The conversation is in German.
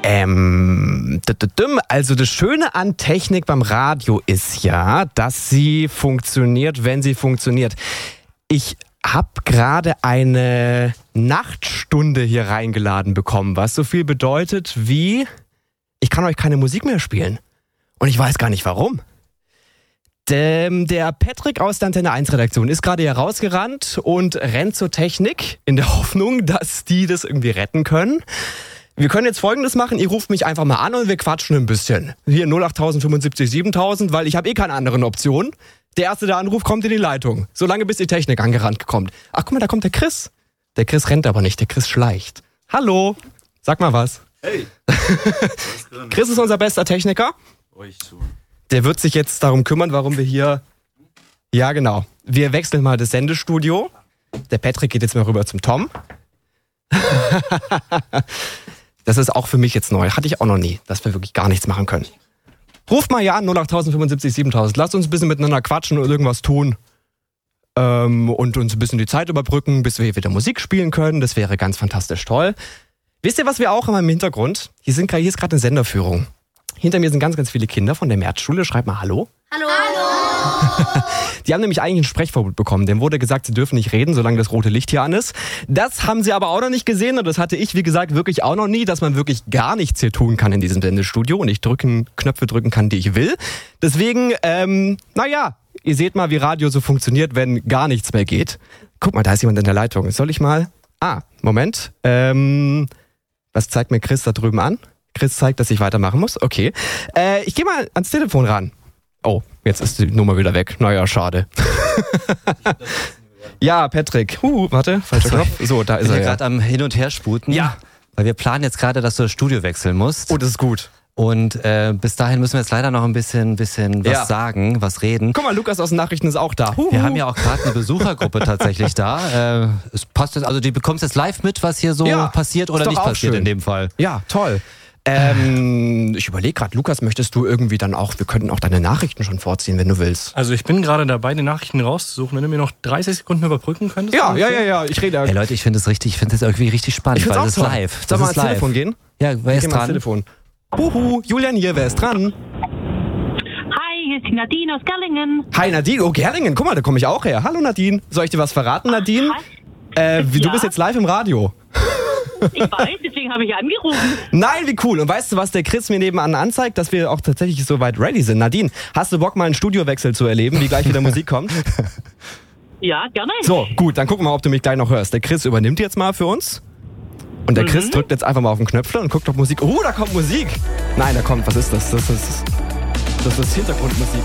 Also das Schöne an Technik beim Radio ist ja, dass sie funktioniert, wenn sie funktioniert. Ich habe gerade eine Nachtstunde hier reingeladen bekommen, was so viel bedeutet wie, ich kann euch keine Musik mehr spielen. Und ich weiß gar nicht warum. Der Patrick aus der Antenne 1 Redaktion ist gerade hier rausgerannt und rennt zur Technik in der Hoffnung, dass die das irgendwie retten können. Wir können jetzt Folgendes machen, ihr ruft mich einfach mal an und wir quatschen ein bisschen. Hier 08000 75 7000, weil ich habe keine anderen Optionen. Der Erste, der anruft, kommt in die Leitung. Solange bis die Technik angerannt kommt. Ach guck mal, da kommt der Chris. Der Chris rennt aber nicht, der Chris schleicht. Hallo, sag mal was. Hey. Chris ist unser bester Techniker. Der wird sich jetzt darum kümmern, warum wir hier... Ja, genau. Wir wechseln mal das Sendestudio. Der Patrick geht jetzt mal rüber zum Tom. Das ist auch für mich jetzt neu. Hatte ich auch noch nie, dass wir wirklich gar nichts machen können. Ruft mal hier an, 08000 75 7000. Lasst uns ein bisschen miteinander quatschen und irgendwas tun. Und uns ein bisschen die Zeit überbrücken, bis wir wieder Musik spielen können. Das wäre ganz fantastisch toll. Wisst ihr, was wir auch haben im Hintergrund? Hier ist gerade eine Senderführung. Hinter mir sind ganz, ganz viele Kinder von der Märzschule. Schreibt mal Hallo. Hallo. Hallo. Die haben nämlich eigentlich ein Sprechverbot bekommen. Dem wurde gesagt, sie dürfen nicht reden, solange das rote Licht hier an ist. Das haben sie aber auch noch nicht gesehen und das hatte ich, wie gesagt, wirklich auch noch nie, dass man wirklich gar nichts hier tun kann in diesem Sendestudio und ich Knöpfe drücken kann, die ich will. Deswegen, ihr seht mal, wie Radio so funktioniert, wenn gar nichts mehr geht. Guck mal, da ist jemand in der Leitung. Soll ich mal... Moment. Was zeigt mir Chris da drüben an? Chris zeigt, dass ich weitermachen muss. Okay. Ich gehe mal ans Telefon ran. Oh, jetzt ist die Nummer wieder weg. Naja, schade. Ja, Patrick. Warte, falscher Knopf. So, da ist er. Ich bin gerade am Hin- und Hersputen. Ja. Weil wir planen jetzt gerade, dass du das Studio wechseln musst. Oh, das ist gut. Und bis dahin müssen wir jetzt leider noch ein bisschen was sagen, was reden. Guck mal, Lukas aus den Nachrichten ist auch da. Wir haben ja auch gerade eine Besuchergruppe tatsächlich da. Es passt jetzt, also die bekommst jetzt live mit, was hier so passiert oder nicht passiert schön. In dem Fall. Ja, toll. Ich überlege gerade, Lukas, möchtest du irgendwie dann auch, wir könnten auch deine Nachrichten schon vorziehen, wenn du willst. Also ich bin gerade dabei, die Nachrichten rauszusuchen. Wenn du mir noch 30 Sekunden überbrücken könntest. Ja, ich rede. Hey Leute, ich finde das irgendwie richtig spannend, weil das ist live. Soll mal ans Telefon gehen? Ja, wer ist dran? Telefon. Julian hier, wer ist dran? Hi, hier ist die Nadine aus Gerlingen. Hi Nadine, oh Gerlingen, guck mal, da komme ich auch her. Hallo Nadine, soll ich dir was verraten, Nadine? Du bist jetzt live im Radio. Ich weiß, deswegen habe ich angerufen. Nein, wie cool. Und weißt du, was der Chris mir nebenan anzeigt? Dass wir auch tatsächlich so weit ready sind. Nadine, hast du Bock, mal einen Studiowechsel zu erleben, wie gleich wieder Musik kommt? Ja, gerne. So, gut, dann gucken wir mal, ob du mich gleich noch hörst. Der Chris übernimmt jetzt mal für uns. Und der Chris drückt jetzt einfach mal auf den Knöpfchen und guckt auf Musik. Da kommt Musik. Nein, da kommt, was ist das? Das ist Hintergrundmusik.